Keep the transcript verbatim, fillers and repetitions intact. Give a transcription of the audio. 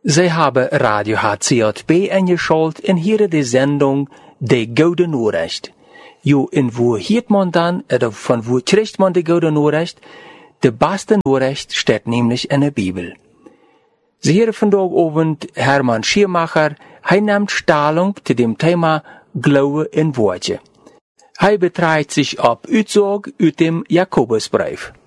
Sie haben Radio H C J B eingeschaltet in hier die Sendung De Gode Nachricht. Jo, in wo hiert man dann, oder von wo kriegt man die Gode Nachricht? Die beste Nachricht steht nämlich in der Bibel. Sie hören vandaag Abend Hermann Schiermacher, er nimmt Stellung zu dem Thema Glaube in Worte. Er betreibt sich auf Aussage aus dem Jakobusbrief.